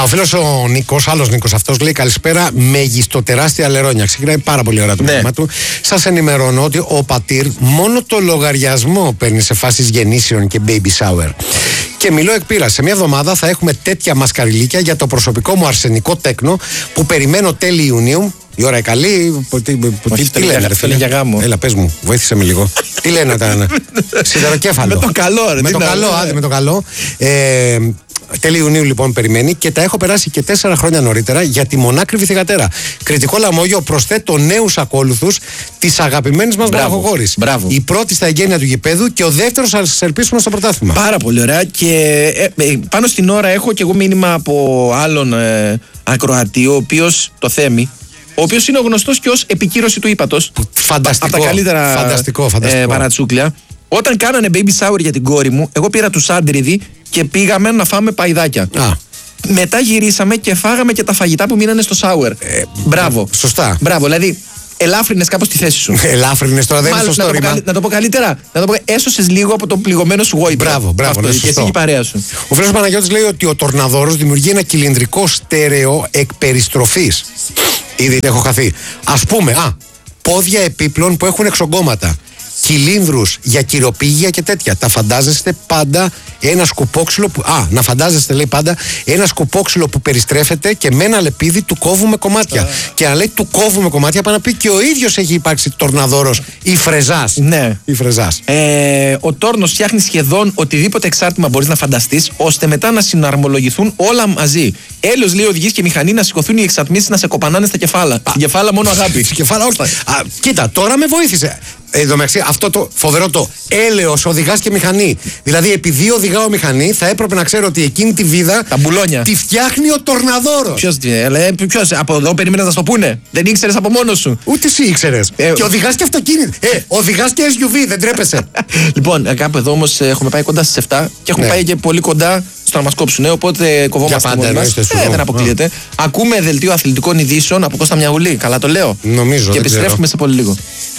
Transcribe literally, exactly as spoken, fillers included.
Ο φίλος ο Νίκος, άλλος Νίκος αυτός, λέει καλησπέρα, μεγιστοτεράστια λερόνια. Ξεκινάει πάρα πολύ ωραία το ναι. μήνυμα του. Σας ενημερώνω ότι ο πατήρ μόνο το λογαριασμό παίρνει σε φάσεις γεννήσεων και baby shower. Και μιλώ εκ πείρας. Σε μια εβδομάδα θα έχουμε τέτοια μασκαριλίκια για το προσωπικό μου αρσενικό τέκνο που περιμένω τέλη Ιουνίου. Η ώρα είναι καλή. Τι, Όχι, τι λένε, ρε φίλε. Για γάμο. Έλα, πες μου, βοήθησε με λίγο. Τι λένε τα. Σιδεροκέφαλο. Με το καλό, ρε. Με το καλό, άντε με το καλό. Ε, Τέλη Ιουνίου λοιπόν περιμένει και τα έχω περάσει και τέσσερα χρόνια νωρίτερα για τη μονάκριβη θυγατέρα. Κριτικό λαμόγιο, προσθέτω νέους ακόλουθους της αγαπημένης μας Μοναχογόρης. Η πρώτη στα εγγένεια του γηπέδου και ο δεύτερος θα σας ελπίσουμε στο πρωτάθλημα. Πάρα πολύ ωραία. Και ε, ε, πάνω στην ώρα έχω και εγώ μήνυμα από άλλον ε, ακροατή, ο οποίος το θέμει. Ο οποίος είναι γνωστός και ως επικύρωση του ύπατος. Φανταστικό. Από τα καλύτερα φανταστικό, φανταστικό. Ε, παρατσούκλια. Όταν κάνανε baby shower για την κόρη μου, εγώ πήρα τους άντριδι και πήγαμε να φάμε παϊδάκια. Α. Μετά γυρίσαμε και φάγαμε και τα φαγητά που μείνανε στο shower. Ε, Μπράβο. Σωστά. Μπράβο, δηλαδή ελάφρυνες κάπως τη θέση σου. Ελάφρυνες τώρα, δεν είναι σωστό να, ρήμα. το πω, να το πω καλύτερα. Να το πω, έσωσες λίγο από το πληγωμένο σου γόητρο. Μπράβο, μπράβο. Αυτό, Ναι, και εσύ και η παρέα σου. Ο φίλος Παναγιώτης λέει ότι ο τορναδόρος δημιουργεί ένα κυλινδρικό στέρεο εκ περιστροφής. Ήδη έχω χαθεί. Ας πούμε, α, πόδια επίπλων που έχουν εξογκώματα. Κυλίνδρους για κυροπήγια και τέτοια. Τα φαντάζεστε πάντα ένα σκουπόξυλο που. Α, να φαντάζεστε λέει πάντα ένα σκουπόξυλο που περιστρέφεται και με ένα λεπίδι του κόβουμε κομμάτια. Yeah. Και αν λέει του κόβουμε κομμάτια, πάει να πει και ο ίδιος έχει υπάρξει τορναδόρος ή φρεζάς. Ναι. Ή φρεζάς. Ε, ο τόρνος φτιάχνει σχεδόν οτιδήποτε εξάρτημα μπορείς να φανταστείς, ώστε μετά να συναρμολογηθούν όλα μαζί. Έλεος λέει οδηγείς και μηχανή να σηκωθούν οι εξατμίσεις να σε κοπανάνε στα κεφάλα. Α, στην κεφάλα μόνο αγάπη. Στην κεφάλα, όχι. Α, κοίτα, τώρα με βοήθησε. Εν τω μεταξύ, αυτό το φοβερό το έλεος οδηγάς και μηχανή. Δηλαδή, επειδή οδηγάω μηχανή, θα έπρεπε να ξέρω ότι εκείνη τη βίδα. Τα μπουλόνια. Τη φτιάχνει ο τορναδόρος. Ποιος, ε, ποιος, από εδώ περίμενες να στο πούνε. Δεν ήξερες από μόνος σου. Ούτε εσύ ήξερες. Ε, και οδηγάς και αυτοκίνητο. Ε, οδηγάς και ες γιου βι, δεν τρέπεσαι. Λοιπόν, κάπου εδώ όμως έχουμε πάει κοντά στις επτά και έχουμε ναι. πάει και πολύ κοντά στο να μας κόψουν. Οπότε κοβόμαστε μόνοι μας. Ε, δεν αποκλείεται. Ακούμε δελτίο αθλητικών ειδήσεων από Κώστα Μιαγουλή. Καλά το λέω. Νομίζω. Και επιστρέφουμε σε πολύ λίγο.